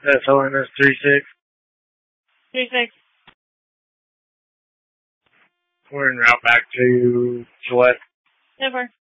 That's ONS 36. 36. We're en route back to Gillette. Over.